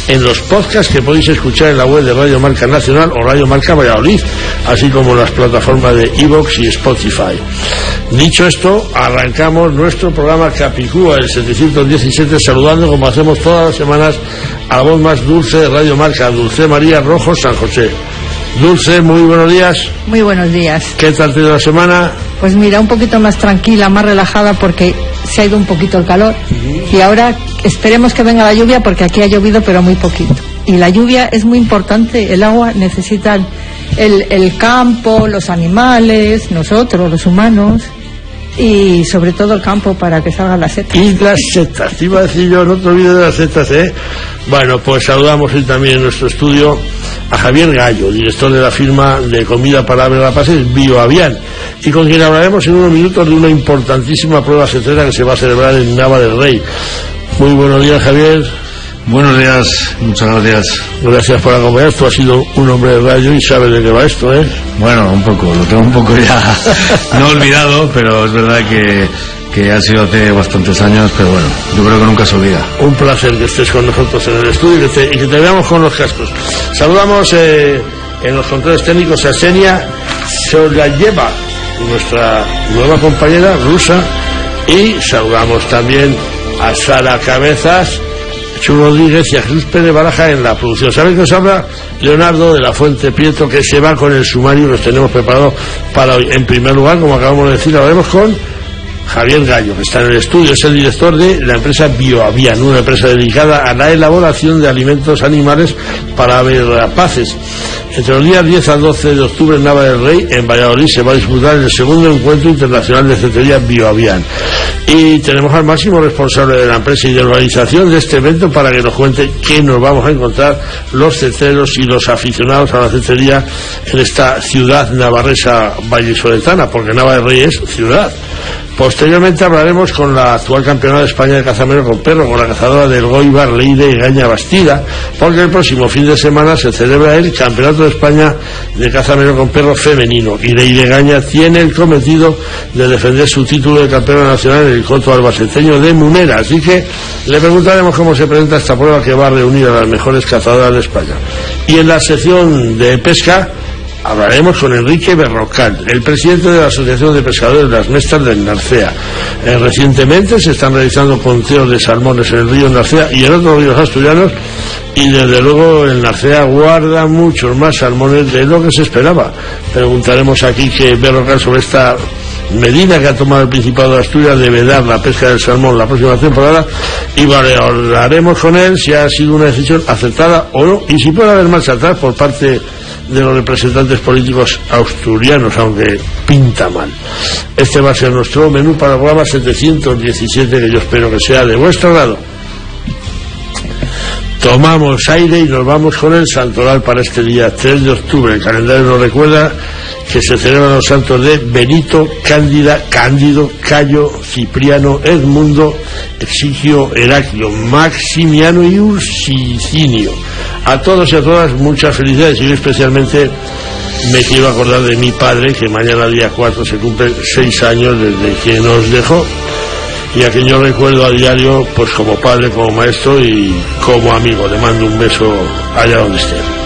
en los podcasts que podéis escuchar en la web de Radio Marca Nacional o Radio Marca Valladolid, así como en las plataformas de iVoox y Spotify. Dicho esto, arrancamos nuestro programa Capicúa, el 717, saludando como hacemos todas las semanas a la voz más dulce de Radio Marca, Dulce María Rojo San José. Dulce, muy buenos días. Muy buenos días. ¿Qué tal te ha ido la semana? Pues mira, un poquito más tranquila, más relajada, porque se ha ido un poquito el calor. Y ahora esperemos que venga la lluvia, porque aquí ha llovido pero muy poquito. Y la lluvia es muy importante, el agua necesitan el campo, los animales, nosotros, los humanos, y sobre todo el campo para que salgan las setas. Y las setas, te iba a decir yo, no te olvides de las setas, ¿eh? Bueno, pues saludamos hoy también en nuestro estudio a Javier Gallo, director de la firma de comida para Ave Rapaces, Bioavian, y con quien hablaremos en unos minutos de una importantísima prueba cetera que se va a celebrar en Nava del Rey. Muy buenos días, Javier. Buenos días, muchas gracias. Gracias por acompañarnos. Tú has sido un hombre de radio y sabes de qué va esto, ¿eh? Bueno, un poco, lo tengo un poco ya no olvidado, pero es verdad que ha sido hace bastantes años, pero bueno, yo creo que nunca se olvida. Un placer que estés con nosotros en el estudio y que te veamos con los cascos. Saludamos en los controles técnicos a Xenia Solayeva, nuestra nueva compañera rusa, y saludamos también a Sara Cabezas, Chu Rodríguez y a Jesús Pérez Baraja en la producción. ¿Saben que os habla? Leonardo de la Fuente Prieto, que se va con el sumario que os tenemos preparado para hoy. En primer lugar, como acabamos de decir, hablaremos con Javier Gallo, que está en el estudio. Es el director de la empresa Bioavian, una empresa dedicada a la elaboración de alimentos animales para aves rapaces. Entre los días 10 al 12 de octubre en Nava del Rey, en Valladolid, se va a disputar el segundo encuentro internacional de cetería Bioavian. Y tenemos al máximo responsable de la empresa y de organización de este evento para que nos cuente qué nos vamos a encontrar los ceteros y los aficionados a la cetería en esta ciudad navarresa vallisoletana, porque Nava del Rey es ciudad. Posteriormente hablaremos con la actual campeona de España de cazamero con perro, con la cazadora del Goibar, Leire Egaña Bastida, porque el próximo fin de semana se celebra el Campeonato de España de cazamero con perro femenino, y Leire Egaña tiene el cometido de defender su título de campeona nacional en el coto albaceteño de Munera, así que le preguntaremos cómo se presenta esta prueba que va a reunir a las mejores cazadoras de España. Y en la sección de pesca hablaremos con Enrique Berrocal, el presidente de la Asociación de Pescadores de las Mestas del Narcea. Recientemente se están realizando conteos de salmones en el río Narcea y en otros ríos asturianos, y desde luego el Narcea guarda muchos más salmones de lo que se esperaba. Preguntaremos aquí que Berrocal sobre esta medida que ha tomado el Principado de Asturias de vedar la pesca del salmón la próxima temporada, y hablaremos con él si ha sido una decisión acertada o no, y si puede haber marcha atrás por parte de los representantes políticos asturianos, aunque pinta mal. Este va a ser nuestro menú para el programa 717, que yo espero que sea de vuestro grado. Tomamos aire y nos vamos con el santoral para este día 3 de octubre. El calendario nos recuerda que se celebran los santos de Benito, Cándida, Cándido, Cayo, Cipriano, Edmundo, Exigio, Heraclio, Maximiano y Ursicinio. A todos y a todas muchas felicidades, y yo especialmente me quiero acordar de mi padre, que mañana día 4 se cumple 6 años desde que nos dejó, y a quien yo recuerdo a diario, pues como padre, como maestro y como amigo. Le mando un beso allá donde esté.